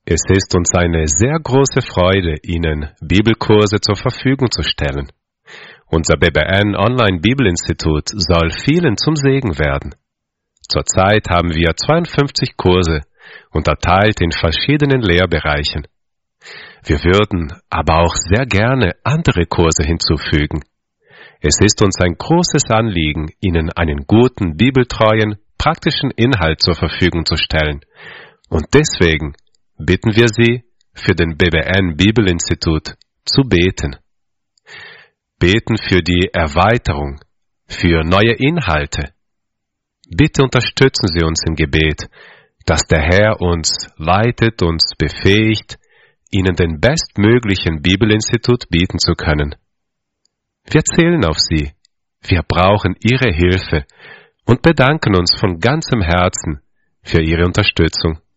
Es ist uns eine sehr große Freude, Ihnen Bibelkurse zur Verfügung zu stellen. Unser BBN Online Bibelinstitut soll vielen zum Segen werden. Zurzeit haben wir 52 Kurse, unterteilt in verschiedenen Lehrbereichen. Wir würden aber auch sehr gerne andere Kurse hinzufügen. Es ist uns ein großes Anliegen, Ihnen einen guten, bibeltreuen, praktischen Inhalt zur Verfügung zu stellen. Und deswegen bitten wir Sie, für den BBN Bibelinstitut zu beten. Beten für die Erweiterung, für neue Inhalte. Bitte unterstützen Sie uns im Gebet, dass der Herr uns leitet, uns befähigt, Ihnen den bestmöglichen Bibelinstitut bieten zu können. Wir zählen auf Sie. Wir brauchen Ihre Hilfe und bedanken uns von ganzem Herzen für Ihre Unterstützung.